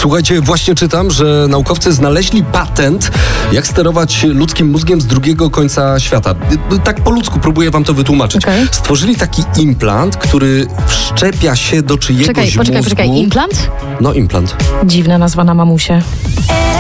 Słuchajcie, właśnie czytam, że naukowcy znaleźli patent, jak sterować ludzkim mózgiem z drugiego końca świata. Tak po ludzku próbuję wam to wytłumaczyć. Okay. Stworzyli taki implant, który wszczepia się do czyjegoś mózgu. Poczekaj, implant? No, implant. Dziwna nazwa na mamusie.